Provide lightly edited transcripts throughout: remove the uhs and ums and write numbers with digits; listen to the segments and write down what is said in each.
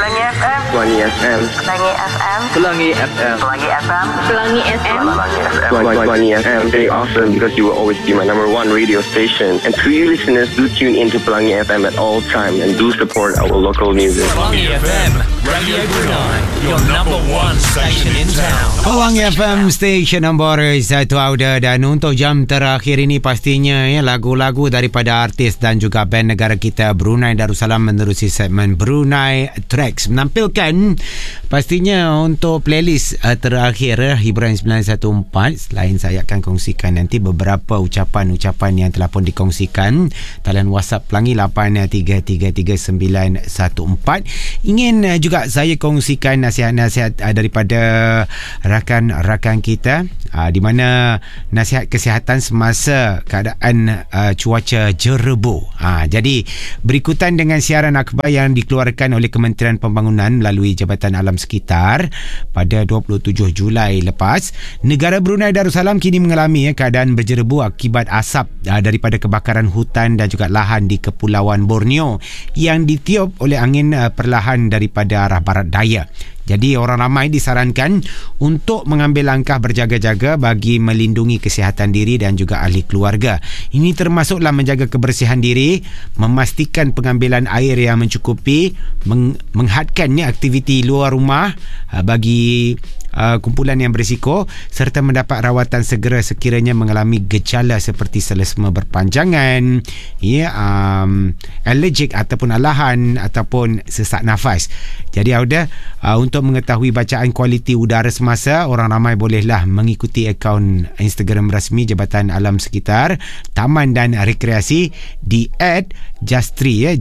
Pelangi FM. Pelangi FM. Pelangi FM. Pelangi FM. Pelangi FM. Pelangi FM. Pelangi FM. Very awesome because you will always be my number one radio station. And to you listeners, do tune into Pelangi FM at all time and do support our local music. Pelangi FM, Radio Brunei, your number one station in town. Pelangi FM, station nombor 1 Auda. Dan untuk jam terakhir ini pastinya lagu-lagu daripada artis dan juga band negara kita Brunei Darussalam menerusi segmen Brunei Tracks, menampilkan pastinya untuk playlist terakhir hiburan 914. Selain saya akan kongsikan nanti beberapa ucapan-ucapan yang telah pun dikongsikan talian WhatsApp Pelangi 83333914. Ingin juga saya kongsikan nasihat-nasihat daripada rakan-rakan kita di mana nasihat kesihatan semasa keadaan cuaca jerebu. Jadi berikutan dengan siaran akhbar yang dikeluarkan oleh Kementerian Pembangunan melalui Jabatan Alam Sekitar pada 27 Julai lepas, negara Brunei Darussalam kini mengalami keadaan berjerebu akibat asap daripada kebakaran hutan dan juga lahan di Kepulauan Borneo yang ditiup oleh angin perlahan daripada arah barat daya. Jadi orang ramai disarankan untuk mengambil langkah berjaga-jaga bagi melindungi kesihatan diri dan juga ahli keluarga. Ini termasuklah menjaga kebersihan diri, memastikan pengambilan air yang mencukupi, menghadkannya aktiviti luar rumah bagi kumpulan yang berisiko serta mendapat rawatan segera sekiranya mengalami gejala seperti selesema berpanjangan, allergic ataupun alahan ataupun sesak nafas. Jadi untuk mengetahui bacaan kualiti udara semasa, orang ramai bolehlah mengikuti akaun Instagram rasmi Jabatan Alam Sekitar, Taman dan Rekreasi di @jastri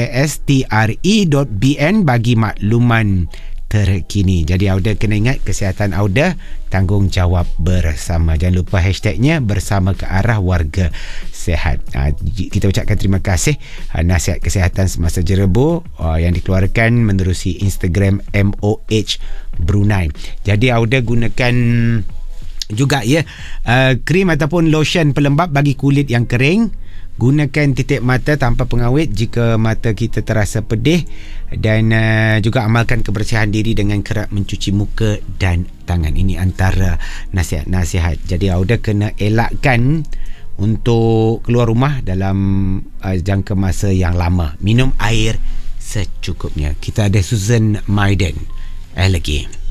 jastri.bn bagi makluman terkini. Jadi Auda kena ingat, kesihatan Auda tanggungjawab bersama. Jangan lupa hashtagnya bersama ke arah warga sihat. Kita ucapkan terima kasih nasihat kesihatan semasa jerebu yang dikeluarkan menerusi Instagram MOH Brunei. Jadi Auda gunakan juga krim ataupun lotion pelembap bagi kulit yang kering. Gunakan titik mata tanpa pengawet jika mata kita terasa pedih, dan juga amalkan kebersihan diri dengan kerap mencuci muka dan tangan. Ini antara nasihat-nasihat. Jadi Auda kena elakkan untuk keluar rumah dalam jangka masa yang lama. Minum air secukupnya. Kita ada Susan Maiden lagi.